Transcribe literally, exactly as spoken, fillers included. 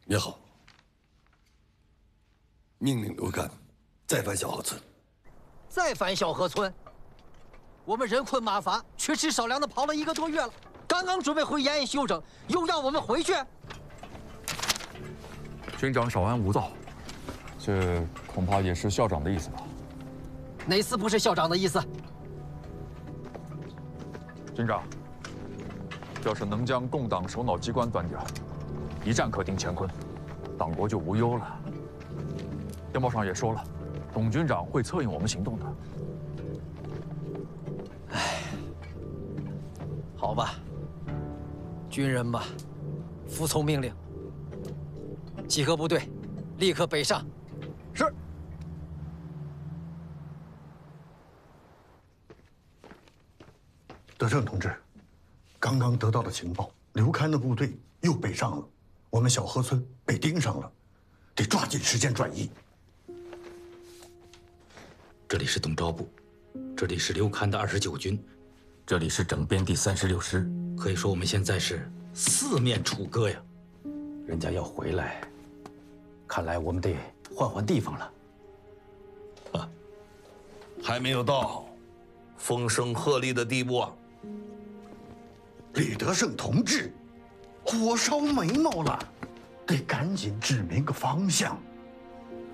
也好，命令刘干再返小河村。 再返小河村？我们人困马乏，缺吃少粮的跑了一个多月了，刚刚准备回延安休整，又要我们回去？ 军长稍安勿躁，这恐怕也是校长的意思吧？ 哪次不是校长的意思？ 军长，要是能将共党首脑机关断掉，一战可定乾坤，党国就无忧了。电报上也说了，董军长会策应我们行动的。 唉，好吧，军人嘛，服从命令。集合部队，立刻北上。 是。 德胜同志，刚刚得到的情报，刘戡的部队又北上了，我们小河村被盯上了，得抓紧时间转移。 这里是东招部，这里是刘戡的二十九军， 这里是整编第三十六师。 可以说我们现在是四面楚歌呀。人家要回来，看来我们得换换地方了。 啊，还没有到风声鹤唳的地步啊！ 李德胜同志，火烧眉毛了，得赶紧指明个方向。